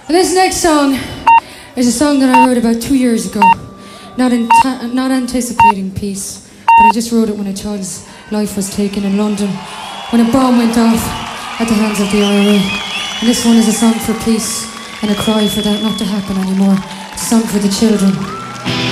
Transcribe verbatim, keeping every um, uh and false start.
And this next song is a song that I wrote about two years ago. Not, in not anticipating peace, but I just wrote it when a child's life was taken in London, when a bomb went off at the hands of the I R A. And this one is a song for peace and a cry for that not to happen anymore. It's a song for the children.